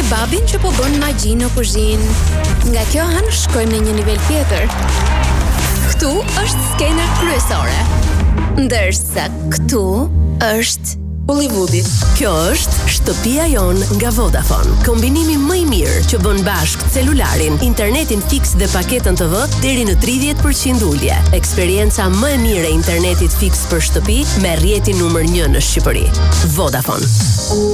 babin që po bën magji në kuzhinë. Nga kjo anë shkojmë në një nivel tjetër. Këtu është skena kryesore. Ndërsa këtu është Hollywoodi. Kjo është shtëpia jon nga Vodafone. Kombinimi më i mirë që bën bashk celularin, internetin fiks dhe paketën TV deri në 30% ulje. Eksperienca më e mirë e internetit fiks për shtëpi me rrjetin numër 1 në Shqipëri. Vodafone.